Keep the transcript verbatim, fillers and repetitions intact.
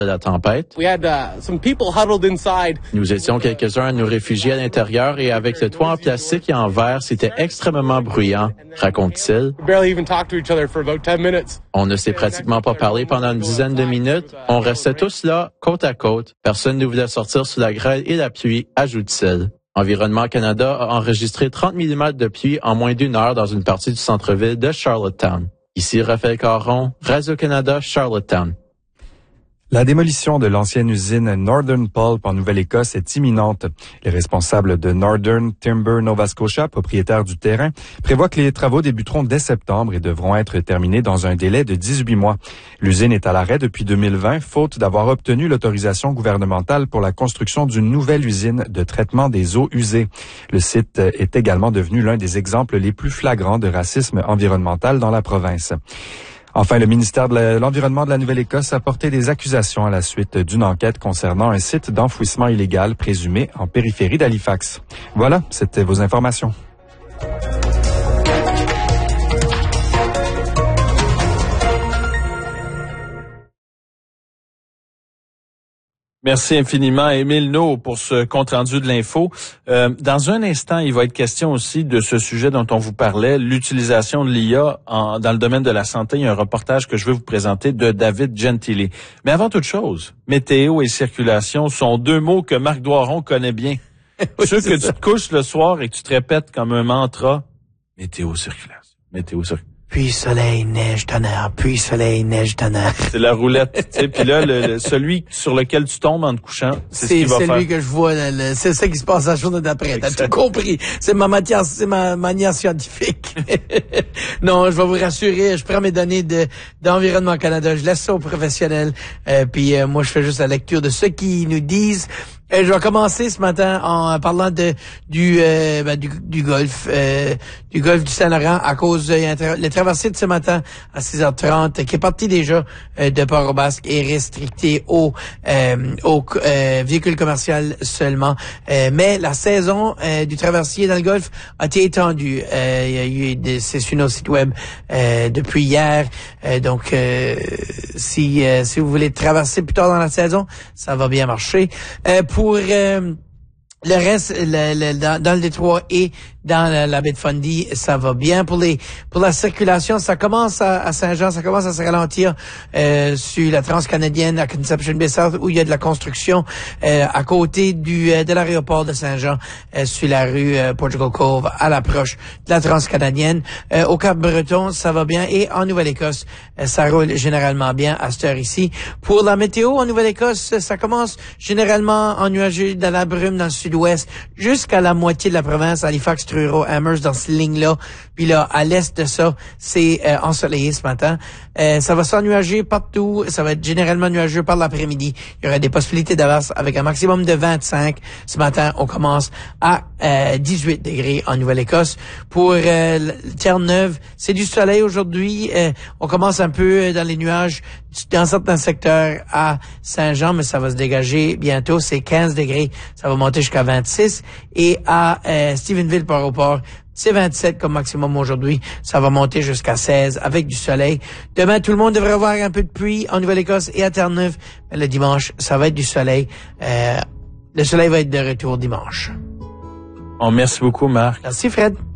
de la tempête. We had uh, some people huddled inside. Nous étions quelques-uns à nous réfugier à l'intérieur et avec le toit en plastique et en verre, c'était extrêmement bruyant, raconte-t-il. We barely even talked to each other for about ten minutes. On ne s'est pratiquement pas parlé pendant une dizaine de minutes. On restait tous là, côte à côte. Personne ne voulait sortir sous la grêle et la pluie, ajoute-t-il. Environnement Canada a enregistré trente millimètres de pluie en moins d'une heure dans une partie du centre-ville de Charlottetown. Ici Raphaël Caron, Radio-Canada, Charlottetown. La démolition de l'ancienne usine Northern Pulp en Nouvelle-Écosse est imminente. Les responsables de Northern Timber Nova Scotia, propriétaires du terrain, prévoient que les travaux débuteront dès septembre et devront être terminés dans un délai de dix-huit mois. L'usine est à l'arrêt depuis deux mille vingt, faute d'avoir obtenu l'autorisation gouvernementale pour la construction d'une nouvelle usine de traitement des eaux usées. Le site est également devenu l'un des exemples les plus flagrants de racisme environnemental dans la province. Enfin, le ministère de l'Environnement de la Nouvelle-Écosse a porté des accusations à la suite d'une enquête concernant un site d'enfouissement illégal présumé en périphérie d'Halifax. Voilà, c'était vos informations. Merci infiniment, Émile No, pour ce compte-rendu de l'info. Euh, dans un instant, il va être question aussi de ce sujet dont on vous parlait, l'utilisation de l'I A en, dans le domaine de la santé. Il y a un reportage que je veux vous présenter de David Gentili. Mais avant toute chose, météo et circulation sont deux mots que Marc Doiron connaît bien. Oui, Ceux que ça. Tu te couches le soir et que tu te répètes comme un mantra, météo, circulation, météo, circulation. Puis soleil, neige, tonnerre, puis soleil, neige, tonnerre. C'est la roulette, tu sais. Puis là, le, le, celui sur lequel tu tombes en te couchant, c'est, c'est ce qu'il va faire. C'est celui que je vois, le, le, c'est ça qui se passe la journée d'après. T'as tout compris. C'est ma matière, c'est ma manière scientifique. Non, je vais vous rassurer, je prends mes données de d'Environnement Canada, je laisse ça aux professionnels. Euh, puis euh, moi, je fais juste la lecture de ceux qui nous disent. Euh, je vais commencer ce matin en parlant de du euh, ben, du, du golfe, euh, du golfe du Saint-Laurent à cause de euh, le traversée de ce matin à six heures trente qui est parti déjà euh, de Port-au-Basque et restricté aux euh, aux euh, véhicules commerciaux seulement. Euh, mais la saison euh, du traversier dans le golfe a été étendue. Euh, il y a eu des, c'est sur nos sites web euh, depuis hier. Euh, donc euh, si euh, si vous voulez traverser plus tard dans la saison, ça va bien marcher. Euh, pour Pour euh, le reste, le, le, dans, dans le détroit et dans la, la baie de Fundy, ça va bien. Pour les pour la circulation, ça commence à, à Saint-Jean, ça commence à se ralentir euh, sur la transcanadienne à Conception Bay South où il y a de la construction euh, à côté du euh, de l'aéroport de Saint-Jean euh, sur la rue euh, Portugal Cove à l'approche de la transcanadienne. Euh, au Cap-Breton, ça va bien et en Nouvelle-Écosse, euh, ça roule généralement bien à cette heure ici. Pour la météo en Nouvelle-Écosse, ça commence généralement en nuageux dans la brume dans le sud-ouest jusqu'à la moitié de la province, Halifax, Truro, Amherst, dans cette ligne-là. Puis là, à l'est de ça, c'est euh, ensoleillé ce matin. Euh, ça va s'ennuager partout. Ça va être généralement nuageux par l'après-midi. Il y aura des possibilités d'averse avec un maximum de vingt-cinq. Ce matin, on commence à euh, dix-huit degrés en Nouvelle-Écosse. Pour euh, Terre-Neuve, c'est du soleil aujourd'hui. Euh, on commence un peu dans les nuages dans certains secteurs à Saint-Jean, mais ça va se dégager bientôt. C'est quinze degrés. Ça va monter jusqu'à vingt-six. Et à euh, Stephenville, Port-au-Port, c'est vingt-sept comme maximum aujourd'hui. Ça va monter jusqu'à seize avec du soleil. Demain, tout le monde devrait avoir un peu de pluie en Nouvelle-Écosse et à Terre-Neuve. Mais le dimanche, ça va être du soleil. Euh, le soleil va être de retour dimanche. Oh, merci beaucoup, Marc. Merci, Fred.